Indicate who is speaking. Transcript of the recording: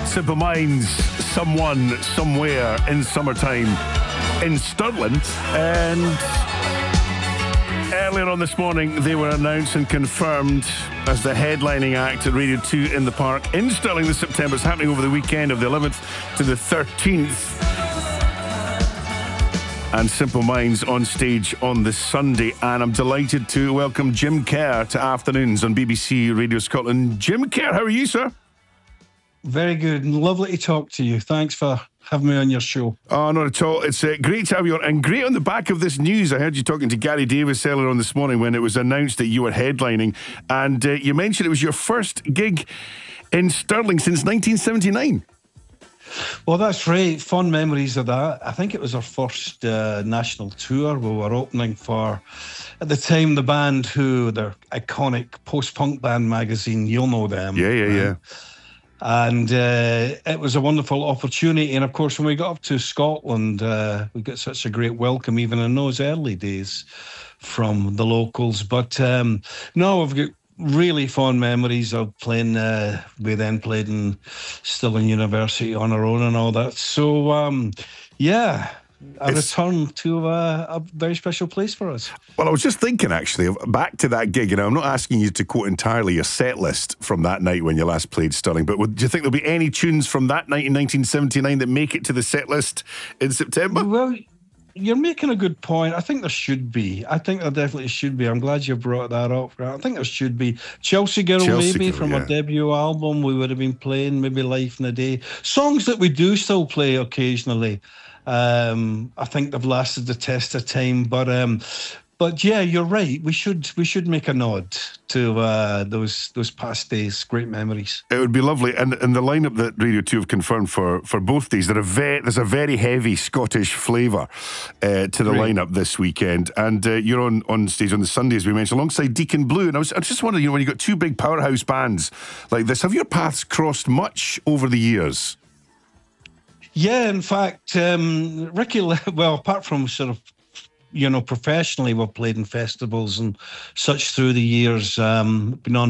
Speaker 1: Simple Minds, someone, somewhere in summertime in Stirling. And earlier on this morning, they were announced and confirmed as the headlining act at Radio 2 in the Park in Stirling this September. It's happening over the weekend of the 11th to the 13th. And Simple Minds on stage on this Sunday. And I'm delighted to welcome Jim Kerr to Afternoons on BBC Radio Scotland. Jim Kerr, how are you, sir?
Speaker 2: Very good and lovely to talk to you. Thanks for having me on your show.
Speaker 1: Oh, not at all. It's great to have you on. And great on the back of this news. I heard you talking to Gary Davis earlier on this morning when it was announced that you were headlining. And you mentioned it was your first gig in Stirling since 1979.
Speaker 2: Well, that's right. Fond memories of that. I think it was our first national tour. We were opening for, at the time, the band who, their iconic post-punk band magazine, you'll know them.
Speaker 1: Yeah.
Speaker 2: And it was a wonderful opportunity. And of course, when we got up to Scotland, we got such a great welcome, even in those early days, from the locals. But no, we've got really fond memories of playing. We then played in Stirling University on our own and all that. So, a return to a very special place for us.
Speaker 1: Well, I was just thinking, actually, back to that gig, and I'm not asking you to quote entirely your set list from that night when you last played Stirling, but do you think there'll be any tunes from that night in 1979 that make it to the set list in September?
Speaker 2: Well, you're making a good point. I think there should be. I think there definitely should be. I'm glad you brought that up. I think there should be. Chelsea Girl, from our debut album, we would have been playing, maybe Life in a Day. Songs that we do still play occasionally. I think they've lasted the test of time. But yeah, you're right. We should make a nod to those past days. Great memories.
Speaker 1: It would be lovely. And the lineup that Radio 2 have confirmed for both days, there's a very heavy Scottish flavour to the lineup this weekend. And you're on stage on the Sunday, as we mentioned, alongside Deacon Blue. And I was just wondering, when you've got two big powerhouse bands like this, have your paths crossed much over the years?
Speaker 2: Yeah, in fact, Ricky, well, apart from sort of, professionally, we've played in festivals and such through the years, been on